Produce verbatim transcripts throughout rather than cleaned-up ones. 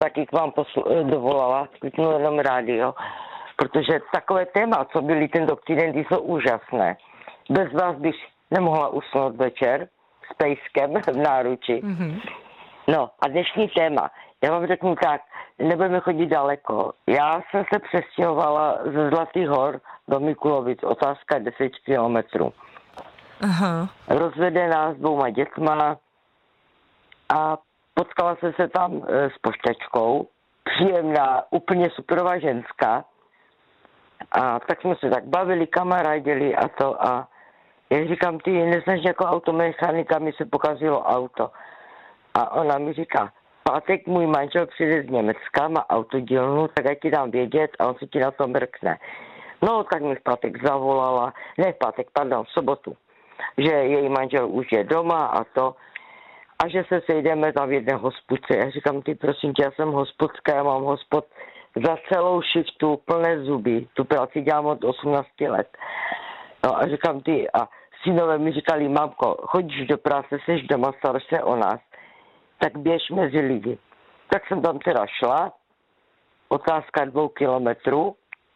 taky k vám posl- dovolala, kliknu jenom rádio, protože takové téma, co byly tento týden, ty jsou úžasné. Bez vás bych nemohla usnout večer s pejskem v náruči. Mm-hmm. No a dnešní téma, já vám řeknu tak, nebudeme chodit daleko. Já jsem se přestěhovala ze Zlatých hor do Mikulovic, otázka deset kilometrů. Aha. Rozvedená s dvouma dětma a potkala jsem se tam e, s pošťačkou, příjemná, úplně superová ženská. A tak jsme se tak bavili, kamarádili a to a já říkám, ty neznáš jako automechanika, mi se pokazilo auto. A ona mi říká, pátek můj manžel přijde z Německa, má autodílnu, tak ať ti dám vědět a on se ti na to mrkne. No, tak mi v pátek zavolala, ne v pátek, pardon, v sobotu, že její manžel už je doma a to, a že se sejdeme tam v jedné hospodce. Já říkám, ty prosím tě, já jsem hospodská, já mám hospod za celou šiftu, plné zuby, tu práci dělám od osmnácti let. No a říkám, ty, a synové mi říkali, mamko, chodíš do práce, seš doma, staráš se o nás, tak běž mezi lidi. Tak jsem tam teda šla, otázka dvou kilometrů,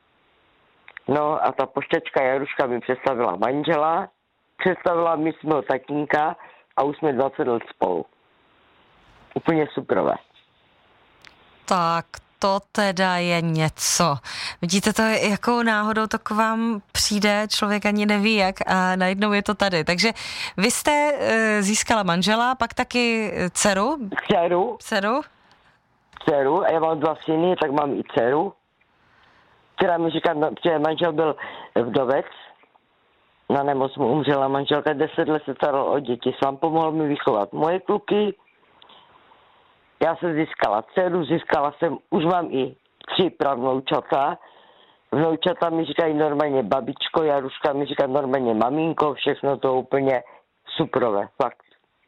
no a ta pošťačka Jaruška mi představila manžela, představila mi svého tatínka a už jsme dvacet let spolu. Úplně superové. Tak to teda je něco. Vidíte, to je jakou náhodou to k vám přijde, člověk ani neví jak a najednou je to tady. Takže vy jste e, získala manžela, pak taky dceru? Dceru. Dceru? Dceru, a já mám dva syny, tak mám i dceru, která mi říká, že manžel byl vdovec, na nemoc mu umřela manželka, deset let se staral o děti, sám pomohl mi vychovat moje kluky. Já jsem získala dceru, získala jsem, už mám i tři pravnoučata. Vnoučata mi říkají normálně babičko, Jaruška mi říká normálně maminko, všechno to úplně superové, fakt.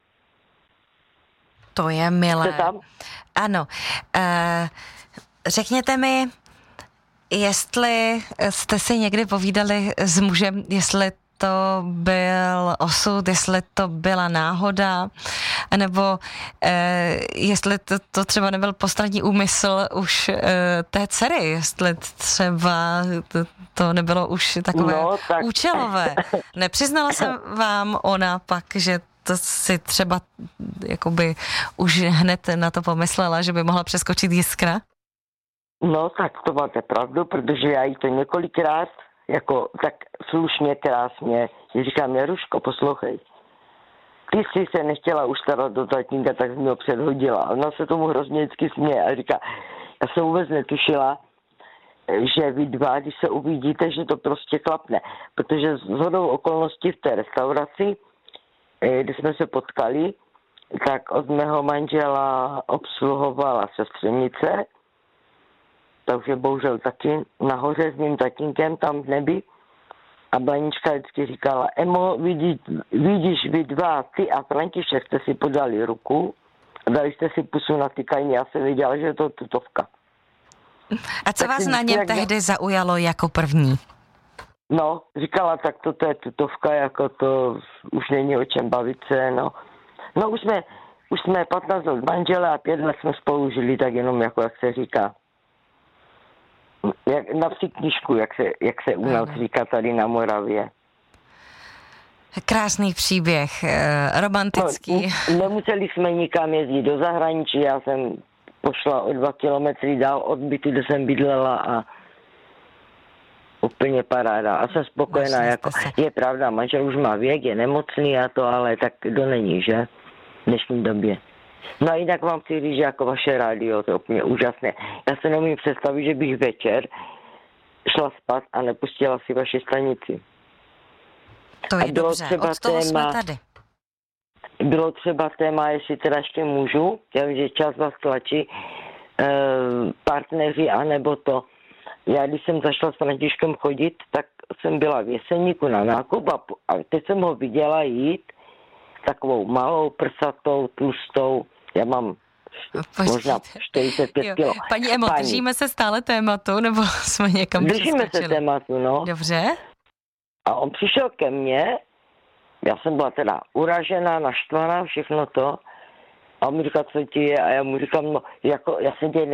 To je milé. Jste tam? Ano. Uh, řekněte mi, jestli jste si někdy povídali s mužem, jestli to byl osud, jestli to byla náhoda, nebo eh, jestli to, to třeba nebyl postranní úmysl už eh, té dcery, jestli třeba to, to nebylo už takové no, tak... účelové. Nepřiznala se vám ona pak, že to si třeba jakoby už hned na to pomyslela, že by mohla přeskočit jiskra? No tak to máte pravdu, protože já jí to několikrát jako tak slušně, krásně, že říkám, Jaruško, poslouchej, ty jsi se nechtěla už starat do tatínka, tak jsi mi ho předhodila. Ona se tomu hrozně vždycky směje a říká, já jsem vůbec netušila, že vy dva, když se uvidíte, že to prostě klapne. Protože shodou okolností v té restauraci, kde jsme se potkali, tak od mého manžela obsluhovala sestřenice, takže bohužel taky nahoře s mým tatínkem tam v nebi. A Blanička vždycky říkala, Emo, vidí, vidíš vy dva, ty a František jste si podali ruku a dali jste si pusu na tykání, já jsem viděla, že je to tutovka. A co tak vás na něm tehdy jak... zaujalo jako první? No, říkala, tak toto je tutovka, jako to už není o čem bavit se, no. No už jsme, už jsme patnáct let manžele a pět let jsme spolu žili, tak jenom jako, jak se říká. Jak, na vsi knížku, jak se, jak se u nás říká tady na Moravě. Krásný příběh, romantický. No, nemuseli jsme nikam jezdit do zahraničí, já jsem pošla o dva kilometry dál od bytu, kde jsem bydlela a úplně paráda. A jsem spokojená, jako, je pravda, manžel už má věk, je nemocný a to, ale tak kdo není, že? V dnešní době. No a jinak vám chci říct, že jako vaše rádio, to je úplně úžasné. Já se neumím představit, že bych večer šla spát a nepustila si vaši stanici. To je dobře, od toho téma, jsme tady. Bylo třeba téma, jestli teda ještě můžu, já vím, že čas vás tlačí, eh, partneři, anebo to. Já když jsem začala s Františkem chodit, tak jsem byla v Jeseníku na nákup a, a teď jsem ho viděla jít takovou malou, prsatou, tlustou, já mám Počkejte. možná čtyřicet pět kilo. Paní Emo, Pani. držíme se stále tématu, nebo jsme někam Držíme přeskočili? se tématu, no. Dobře. A on přišel ke mně, já jsem byla teda uražená, naštvaná, všechno to. A on mi říkal, co ti je? A já mu říkám, no, jako, já jsem tě